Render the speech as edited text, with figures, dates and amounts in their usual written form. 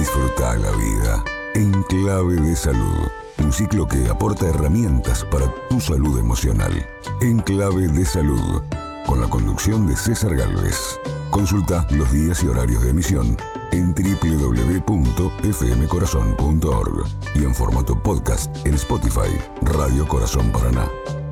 Disfruta la vida en clave de salud. Un ciclo que aporta herramientas para tu salud emocional. En clave de salud, con la conducción de César Gálvez. Consulta los días y horarios de emisión en www.fmcorazon.org y en formato podcast en Spotify, Radio Corazón Paraná.